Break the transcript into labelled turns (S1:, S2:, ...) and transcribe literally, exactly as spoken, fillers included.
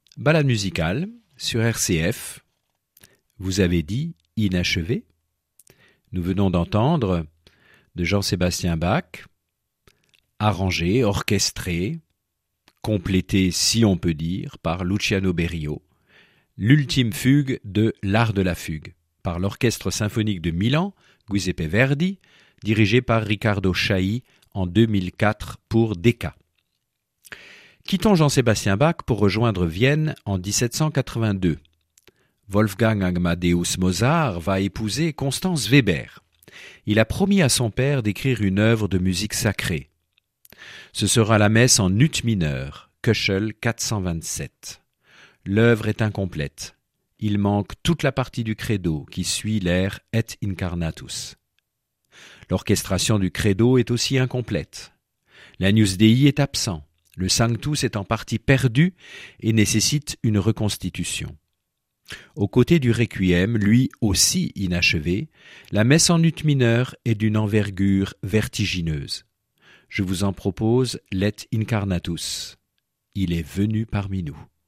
S1: Balade musicale sur R C F. Vous avez dit inachevé. Nous venons d'entendre de Jean-Sébastien Bach, arrangé, orchestré, complété, si on peut dire, par Luciano Berio, l'ultime fugue de L'Art de la fugue, par l'Orchestre symphonique de Milan, Giuseppe Verdi, dirigé par Riccardo Chailly en deux mille quatre pour Decca. Quittons Jean-Sébastien Bach pour rejoindre Vienne en dix-sept cent quatre-vingt-deux. Wolfgang Amadeus Mozart va épouser Constance Weber. Il a promis à son père d'écrire une œuvre de musique sacrée. Ce sera la messe en ut mineur, Köchel quatre cent vingt-sept. L'œuvre est incomplète. Il manque toute la partie du credo qui suit l'air Et Incarnatus. L'orchestration du credo est aussi incomplète. L'Agnus Dei est absent. Le Sanctus est en partie perdu et nécessite une reconstitution. Aux côtés du Requiem, lui aussi inachevé, la messe en ut mineur est d'une envergure vertigineuse. Je vous en propose Let Incarnatus. Il est venu parmi nous.